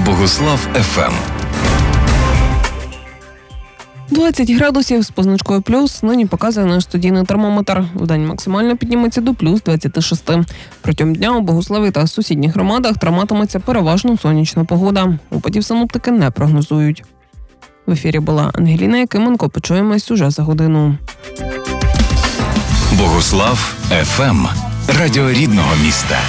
Богослав ФМ. 20 градусів з позначкою плюс нині показує наш студійний термометр. Вдень максимально підніметься до плюс 26. Протягом дня у Богославі та сусідніх громадах триматиметься переважно сонячна погода. Опадів синоптики не прогнозують. В ефірі була Ангеліна Якименко. Почуємось уже за годину. Богослав ФМ. Радіо рідного міста.